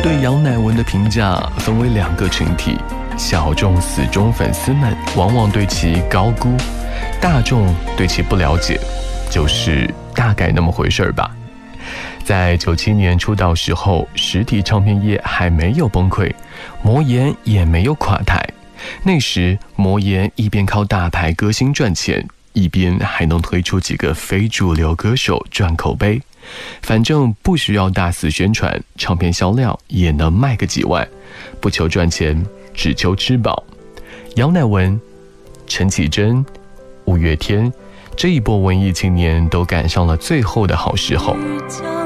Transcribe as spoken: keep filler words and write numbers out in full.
对杨乃文的评价分为两个群体，小众死忠粉丝们往往对其高估，大众对其不了解，就是大概那么回事吧。在九七年出道时候，实体唱片业还没有崩溃，魔岩也没有垮台。那时魔岩一边靠大牌歌星赚钱，一边还能推出几个非主流歌手赚口碑，反正不需要大肆宣传，唱片销量也能卖个几万，不求赚钱，只求吃饱。杨乃文、陈绮贞、五月天这一波文艺青年都赶上了最后的好时候。